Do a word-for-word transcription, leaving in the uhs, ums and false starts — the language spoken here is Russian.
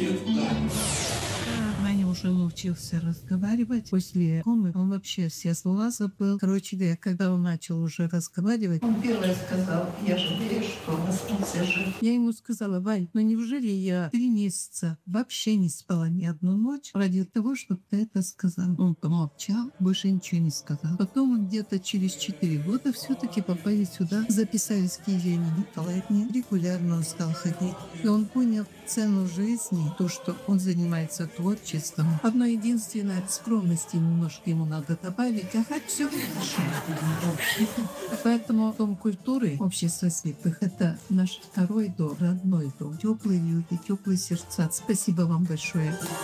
Ваня уже научился разговаривать. После комы он вообще все слова забыл. Короче говоря, когда он начал уже разговаривать, он первое сказал: «Я жалею, что остался жив». Я ему сказала: «Вань, ну неужели я три месяца вообще не спала ни одну ночь ради того, чтобы ты это сказал?» Он помолчал, больше ничего не сказал. Потом он где-то через четыре года все-таки попали сюда, записались к Елене Николаевне. Регулярно он стал ходить. И он понял цену жизни, то, что он занимается творчеством. Одно единственное, скромности немножко ему надо добавить, а хоть все хорошо. Поэтому Дом культуры Общества слепых — это наш второй дом, родной дом. Теплые люди, теплые сердца. Спасибо вам большое.